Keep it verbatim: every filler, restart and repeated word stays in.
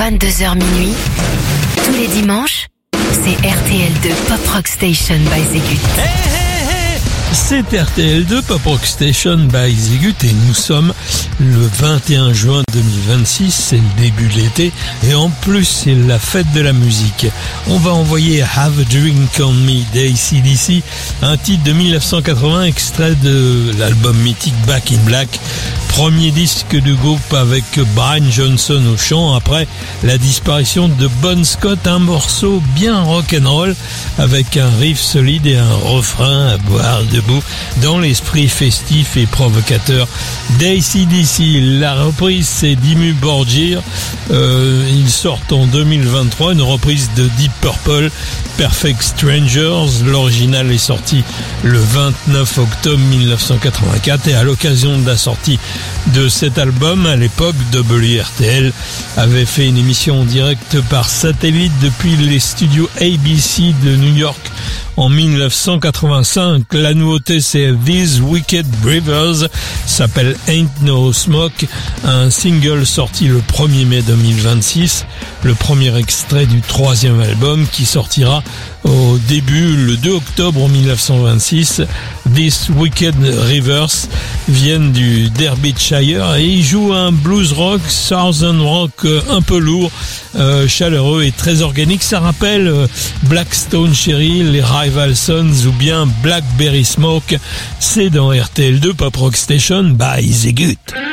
vingt-deux heures minuit, tous les dimanches, c'est R T L deux Pop Rock Station by Zegut. Hey, hey, hey, c'est R T L deux Pop Rock Station by Zegut et nous sommes le vingt et un juin deux mille vingt-six, c'est le début de l'été et en plus c'est la fête de la musique. On va envoyer Have a Drink on Me d'A C D C, un titre de mille neuf cent quatre-vingts extrait de l'album mythique Back in Black. Premier disque du groupe avec Brian Johnson au chant après la disparition de Bon Scott, un morceau bien rock'n'roll avec un riff solide et un refrain à boire debout dans l'esprit festif et provocateur d'A C D C. La reprise c'est Dimmu Borgir, euh, ils sortent en deux mille vingt-trois une reprise de Deep Purple, Perfect Strangers. L'original est sorti le vingt-neuf octobre mille neuf cent quatre-vingt-quatre et à l'occasion de la sortie de cet album, à l'époque, W R T L avait fait une émission en direct par satellite depuis les studios A B C de New York en mille neuf cent quatre-vingt-cinq. La nouveauté, c'est These Wicked Rivers, s'appelle Ain't No Smoke, un single sorti le premier mai deux mille vingt-six, le premier extrait du troisième album qui sortira au début, le deux octobre mille neuf cent vingt-six. These Wicked Rivers viennent du Derbyshire et ils jouent un blues rock, southern rock un peu lourd, euh, chaleureux et très organique. Ça rappelle euh, Blackstone Cherry, les Rival Sons ou bien Blackberry Smoke. C'est dans R T L deux Pop Rock Station by Zegut.